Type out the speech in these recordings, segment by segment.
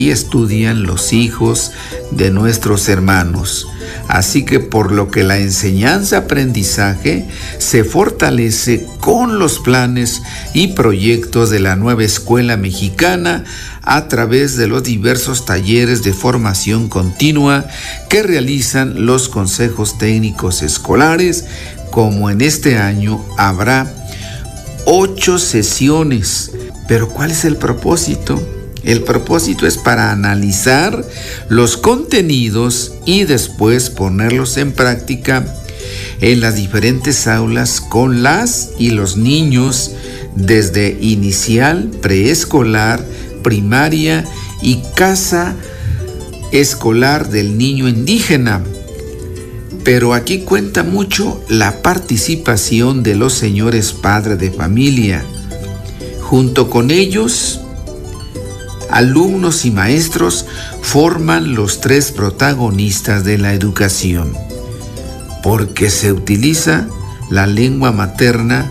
y estudian los hijos de nuestros hermanos. Así que por lo que la enseñanza-aprendizaje se fortalece con los planes y proyectos de la nueva escuela mexicana a través de los diversos talleres de formación continua que realizan los consejos técnicos escolares, como en este año habrá 8 sesiones. Pero ¿cuál es el propósito? El propósito es para analizar los contenidos y después ponerlos en práctica en las diferentes aulas con las y los niños desde inicial, preescolar, primaria y casa escolar del niño indígena. Pero aquí cuenta mucho la participación de los señores padres de familia. Junto con ellos, alumnos y maestros forman los 3 protagonistas de la educación, porque se utiliza la lengua materna.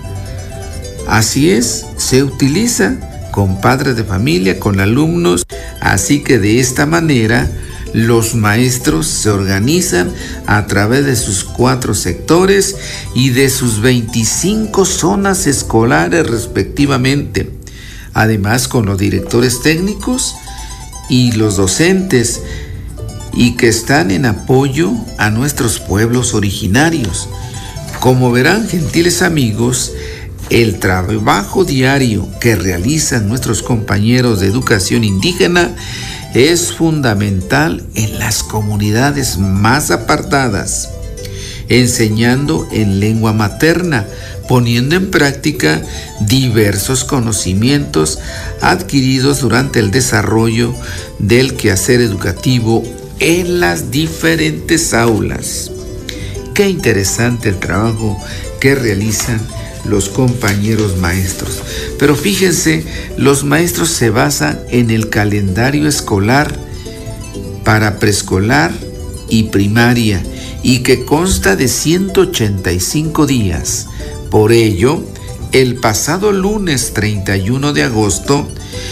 Así es, se utiliza con padres de familia, con alumnos. Así que de esta manera los maestros se organizan a través de sus 4 sectores y de sus 25 zonas escolares respectivamente. Además, con los directores técnicos y los docentes, y que están en apoyo a nuestros pueblos originarios. Como verán, gentiles amigos, el trabajo diario que realizan nuestros compañeros de educación indígena es fundamental en las comunidades más apartadas, enseñando en lengua materna, poniendo en práctica diversos conocimientos adquiridos durante el desarrollo del quehacer educativo en las diferentes aulas. Qué interesante el trabajo que realizan los compañeros maestros. Pero fíjense, los maestros se basan en el calendario escolar para preescolar y primaria, y que consta de 185 días. Por ello, el pasado lunes 31 de agosto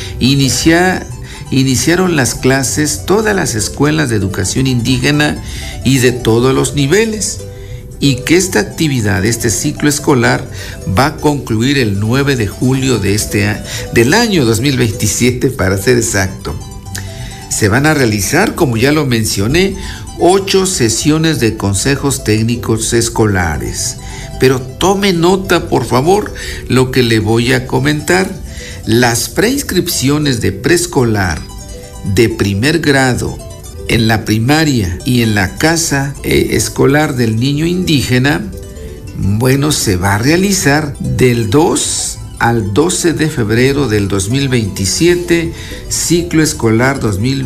iniciaron las clases todas las escuelas de educación indígena y de todos los niveles, y que esta actividad, este ciclo escolar, va a concluir el 9 de julio del año 2027, para ser exacto. Se van a realizar, como ya lo mencioné, 8 sesiones de consejos técnicos escolares. Pero tome nota, por favor, lo que le voy a comentar. Las preinscripciones de preescolar, de primer grado, en la primaria y en la casa escolar del niño indígena, se va a realizar del 2 al 12 de febrero del 2027, ciclo escolar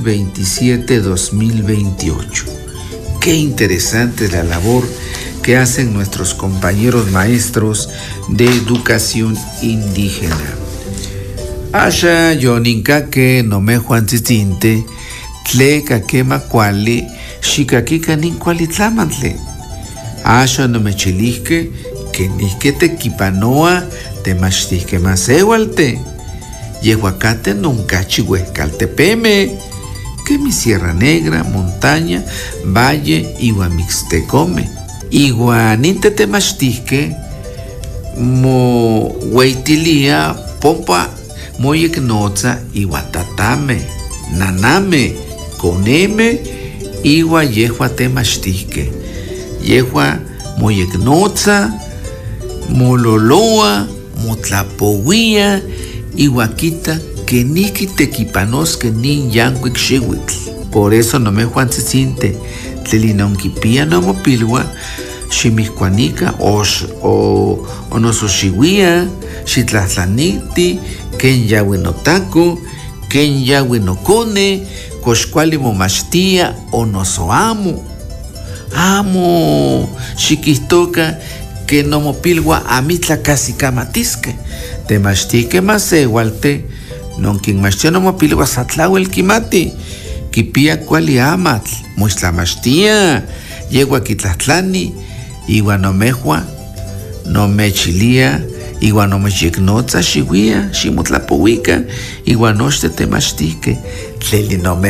2027-2028. Qué interesante es la labor que hacen nuestros compañeros maestros de educación indígena. Asha yoninka no me juan titinte, tle kakema kuali, shikakika nin kuali tlamantle. Asha no me chilisque, que nisque te kipanoa, te machtisque masewalte. Yehuacate nunca chihuescaltepeme, que mi Sierra Negra, montaña, valle, iguamixtecome. Iguaninte te machtisque, mo hueitilia, pompa, moyeknoza, iguatatame, naname, coneme, igua yehua te machtisque. Yehua moyeknoza, mololoa, motlapowia, iguaquita, que niki tequipanosque ni yanguic xihuitl. Por eso no me juan tzitzinte, tlelinonquipia no mopilwa, ximihcuanica o nosoxihuia, xitlahtlaniti, ken yahui notaco, ken yahui nocone, coxcuali momachtia o nosoamo. Amo, xiquihtoca, que no mopilwa amitla casi camatisque, te machtique masewalte, non quien machtia no mopilwa satlawel kimati, kipia cuali amatl, muistlamachtia, yegua kitlatlani, igua no mejua, no mechilia, igua no mechiknotza xihuia, ximotlapohuica, igua nochte te machtique, tleli no me